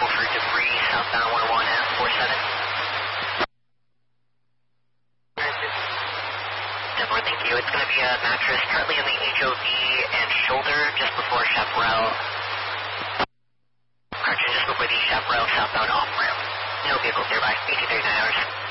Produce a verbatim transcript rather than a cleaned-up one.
careful for debris southbound one one at four seven. Denver, thank you. It's going to be a mattress currently in the H O V and shoulder just before Chaparral. Correction, just before the Chaparral southbound off ramp. No vehicles nearby. eighteen thirty-nine hours.